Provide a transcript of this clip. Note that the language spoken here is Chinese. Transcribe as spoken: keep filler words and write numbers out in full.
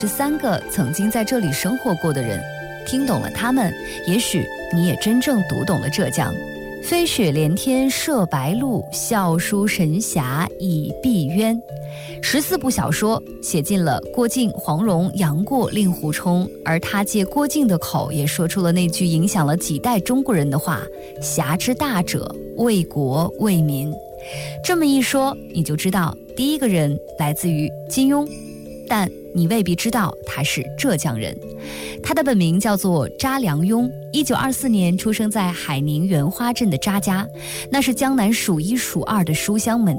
是三个曾经在这里生活过的人，听懂了他们，也许你也真正读懂了浙江。飞雪连天射白鹿，笑书神侠倚碧鸳。十四部小说写尽了郭靖、黄蓉、杨过、令狐冲，而他借郭靖的口也说出了那句影响了几代中国人的话：侠之大者，为国为民。这么一说，你就知道第一个人来自于金庸，但你未必知道他是浙江人。他的本名叫做查良镛，一九二四年出生在海宁袁花镇的查家，那是江南数一数二的书香门